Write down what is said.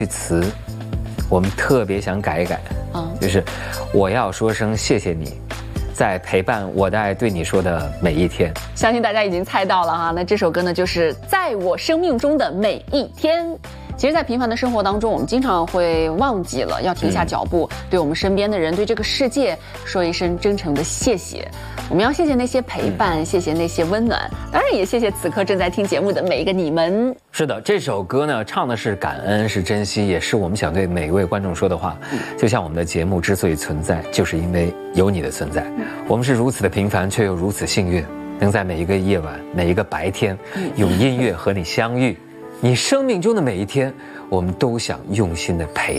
词，我们特别想改一改，就是我要说声谢谢你，在陪伴我的爱对你说的每一天。 相信大家已经猜到了哈，那这首歌呢，就是在我生命中的每一天。其实，在平凡的生活当中，我们经常会忘记了要停下脚步，对我们身边的人，对这个世界说一声真诚的谢谢。我们要谢谢那些陪伴，谢谢那些温暖，当然也谢谢此刻正在听节目的每一个你们。 是的，这首歌呢，唱的是感恩，是珍惜，也是我们想对每一位观众说的话。就像我们的节目之所以存在，就是因为有你的存在。我们是如此的平凡，却又如此幸运，能在每一个夜晚、每一个白天，用音乐和你相遇。你生命中的每一天，我们都想用心的陪